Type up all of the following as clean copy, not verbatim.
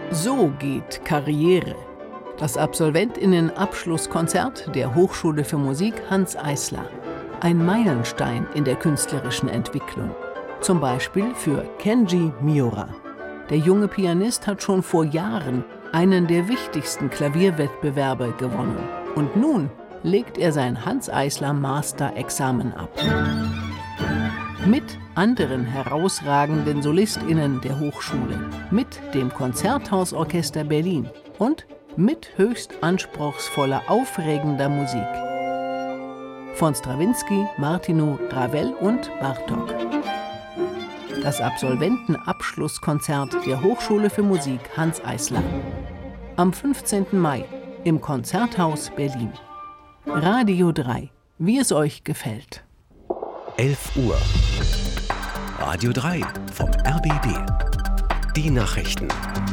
So geht Karriere. Das Absolventinnen-Abschlusskonzert der Hochschule für Musik Hanns Eisler. Ein Meilenstein in der künstlerischen Entwicklung. Zum Beispiel für Kenji Miura. Der junge Pianist hat schon vor Jahren einen der wichtigsten Klavierwettbewerbe gewonnen. Und nun legt er sein Hanns Eisler Master-Examen ab. Mit anderen herausragenden SolistInnen der Hochschule, mit dem Konzerthausorchester Berlin und mit höchst anspruchsvoller, aufregender Musik. Von Strawinsky, Martinu, Ravel und Bartók. Das Absolventenabschlusskonzert der Hochschule für Musik Hanns Eisler. Am 15. Mai im Konzerthaus Berlin. Radio 3, wie es euch gefällt. 11 Uhr. Radio 3 vom RBB. Die Nachrichten.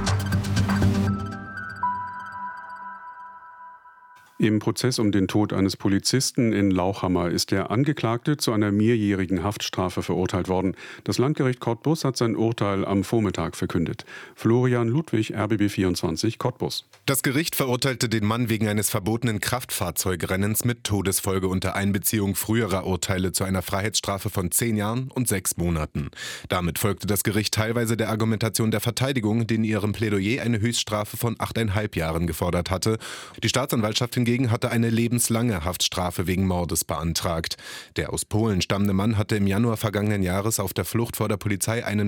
Im Prozess um den Tod eines Polizisten in Lauchhammer ist der Angeklagte zu einer mehrjährigen Haftstrafe verurteilt worden. Das Landgericht Cottbus hat sein Urteil am Vormittag verkündet. Florian Ludwig, RBB 24, Cottbus. Das Gericht verurteilte den Mann wegen eines verbotenen Kraftfahrzeugrennens mit Todesfolge unter Einbeziehung früherer Urteile zu einer Freiheitsstrafe von 10 Jahren und 6 Monaten. Damit folgte das Gericht teilweise der Argumentation der Verteidigung, die in ihrem Plädoyer eine Höchststrafe von 8,5 Jahren gefordert hatte. Die Staatsanwaltschaft hingegen hatte eine lebenslange Haftstrafe wegen Mordes beantragt. Der aus Polen stammende Mann hatte im Januar vergangenen Jahres auf der Flucht vor der Polizei einen